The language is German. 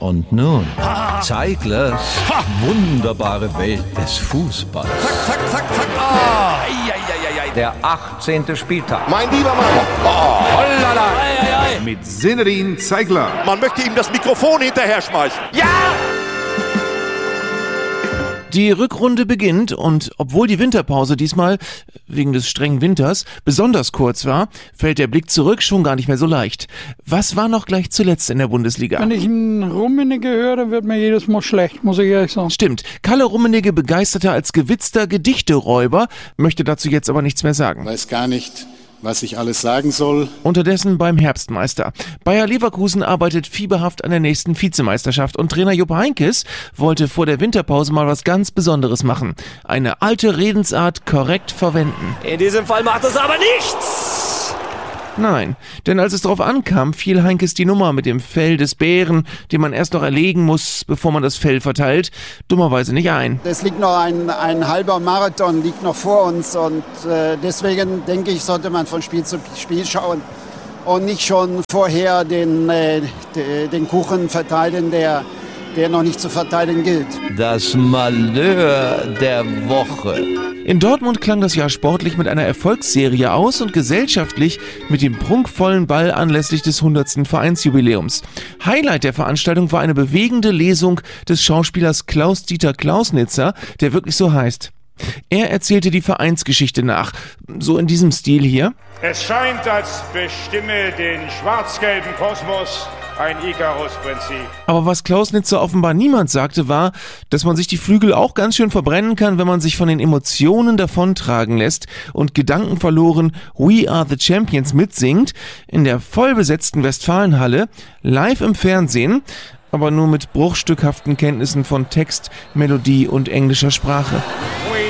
Und nun Zeiglers wunderbare Welt des Fußballs. Zack, zack, zack, zack. Ah. Der 18. Spieltag. Mein lieber Mann. Hollala. Mit Zinedine Zeigler. Man möchte ihm das Mikrofon hinterher schmeißen. Ja! Die Rückrunde beginnt und obwohl die Winterpause diesmal, wegen des strengen Winters, besonders kurz war, fällt der Blick zurück schon gar nicht mehr so leicht. Was war noch gleich zuletzt in der Bundesliga? Wenn ich einen Rummenigge höre, dann wird mir jedes Mal schlecht, muss ich ehrlich sagen. Stimmt, Kalle Rummenigge begeisterte als gewitzter Gedichteräuber, möchte dazu jetzt aber nichts mehr sagen. Weiß gar nicht, was ich alles sagen soll. Unterdessen beim Herbstmeister. Bayer Leverkusen arbeitet fieberhaft an der nächsten Vizemeisterschaft und Trainer Jupp Heynckes wollte vor der Winterpause mal was ganz Besonderes machen. Eine alte Redensart korrekt verwenden. In diesem Fall macht es aber nichts! Nein, denn als es darauf ankam, fiel Heynckes die Nummer mit dem Fell des Bären, den man erst noch erlegen muss, bevor man das Fell verteilt, dummerweise nicht ein. Es liegt noch ein halber Marathon liegt noch vor uns und deswegen denke ich, sollte man von Spiel zu Spiel schauen und nicht schon vorher den Kuchen verteilen, der noch nicht zu verteilen gilt. Das Malheur der Woche. In Dortmund klang das Jahr sportlich mit einer Erfolgsserie aus und gesellschaftlich mit dem prunkvollen Ball anlässlich des 100. Vereinsjubiläums. Highlight der Veranstaltung war eine bewegende Lesung des Schauspielers Klaus-Dieter Klausnitzer, der wirklich so heißt. Er erzählte die Vereinsgeschichte nach, so in diesem Stil hier. Es scheint, als bestimme den schwarz-gelben Kosmos ein Ikarus-Prinzip. Aber was Klausnitzer offenbar niemand sagte, war, dass man sich die Flügel auch ganz schön verbrennen kann, wenn man sich von den Emotionen davontragen lässt und gedankenverloren We Are the Champions mitsingt, in der vollbesetzten Westfalenhalle, live im Fernsehen, aber nur mit bruchstückhaften Kenntnissen von Text, Melodie und englischer Sprache.